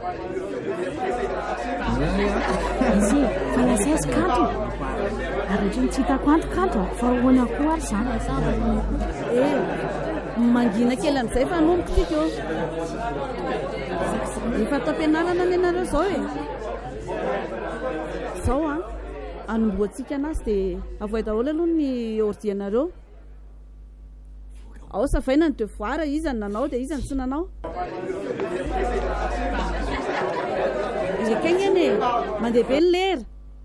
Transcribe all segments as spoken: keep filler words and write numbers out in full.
izy fanasaizy kanto ary tsy tsy hitako antokanto fa hoana koa ary zany e mangina kely an'izay fa anomboka tiaka eo efa atao ampianarana ny anareo zao e zao a anomboantsika anazy dia avoay daholo aloha ny ordi anareo ao savaina ny devoir izy ny nanao dia izy ny tsy nanao ekegny eny e mandeha be ny lera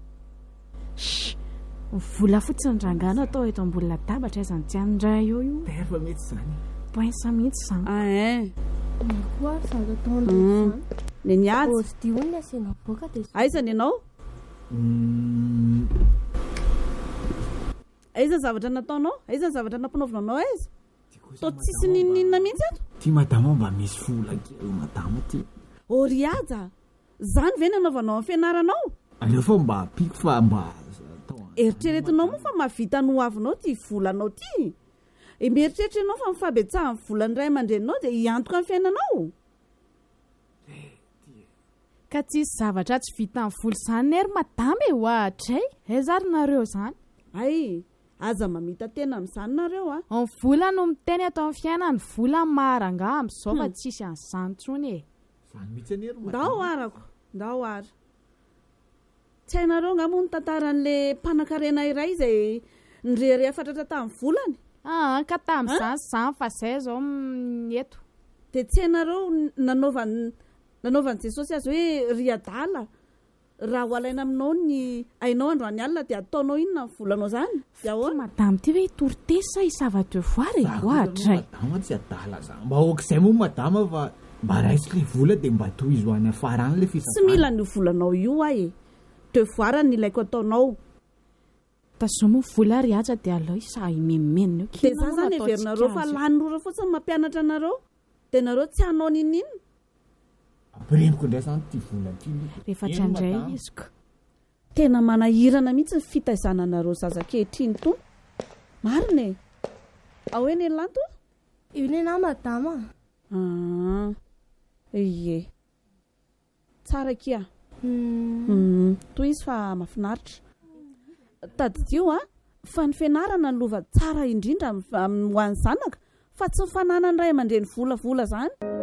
vola fotsiny drangana atao eto ambony latabatra aizany tsy anindray eo io terfa mihitsy zany poinsa mihitsy zany ae koa zany ataony ny niady ordi ony asena boaka dia aizany ianao aiza zavatra nataonao aiza ny zavatra nampanaovananao aiza tao tsisy nininina mihitsy ato ty madama mba misy vola kely madama ty oriaja zany ve nanaovanao amin'ny fianaranao aleo fa mba piko fa mba eritreretinao moa fa mahavita no avinao ty volanao ty mieritreritra ianao fa mifabetsahany volany ray aman-dreninao dia hiantoka amin'ny fiainanao ka tsisy zavatra tsy vita amin'ny voly zany nery madama e hoatray aizary nareo zany ay aza mamita tena amin'izany nareo a ny vola no miteny atao amin'ny fiainany vola maranga amin'izao fa tsisy an'izany tsony e zany mihitsy anery ndao arako ndao ara tsy hainareo ngamo ny tantaran'le mpanan-karena iray izay nirehare afatratra tamin'ny volany a ka tamin'izany zany fa zay zao eto dia tsy hainareo nanaovany nanaovany jesosy azy hoe ry adala raha ho alaina aminao ny ainao androany alina dia ataonao inona ny volanao zany dia ahoana madama ty hoe tortesa isava devoir e hoatray madama tsy adala zany mba ok'izay moa madama fa mba raisy le vola dia mba toy izy ho any afarany le fisa tsy mila ny volanao io a e devoir ny ilaiko ataonao tazao moa vola ry aja dia alao isa imemenina eo dia za zany everinareo fa lanyrora fotsiny mampianatra anareo dia nareo tsy hanao ninina ampiremiko indray zany ty vola ty rehefa trandray iziko tena manahirana mihitsy ny fitaizananareo zazakehitriny to marina e ao eny elanto io ny na madama ie tsara kia toy izy fa mahafinaritra tadidio a fa ny fianarana ny lova tsara indrindra ho an'ny zanaka fa tsy mifanana ny ray aman-dreny volavola zany